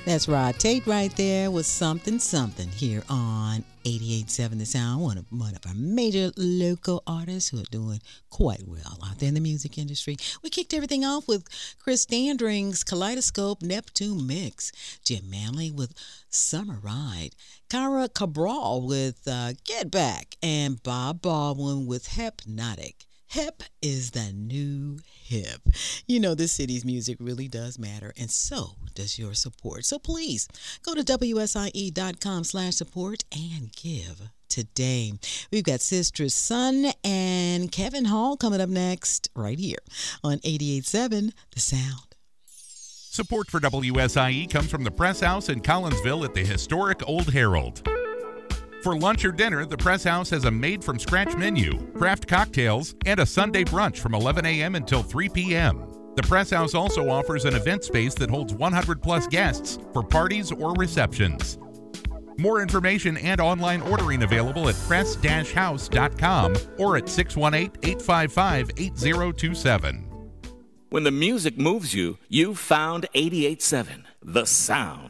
That's Rod Tate right there with Something Something here on 88.7 The Sound, one of our major local artists who are doing quite well out there in the music industry. We kicked everything off with Chris Standring's Kaleidoscope Neptune Mix, Jim Manley with Summer Ride, Cara Cabral with Get Back, and Bob Baldwin with Hypnotic. Hep is the new hip. You know, this city's music really does matter, and so does your support. So please go to WSIE.com/support and give today. We've got Sistra's Son and Kevin Hall coming up next right here on 88.7 The Sound. Support for WSIE comes from the Press House in Collinsville at the historic Old Herald. For lunch or dinner, the Press House has a made-from-scratch menu, craft cocktails, and a Sunday brunch from 11 a.m. until 3 p.m. The Press House also offers an event space that holds 100-plus guests for parties or receptions. More information and online ordering available at press-house.com or at 618-855-8027. When the music moves you, you found 88.7, The Sound.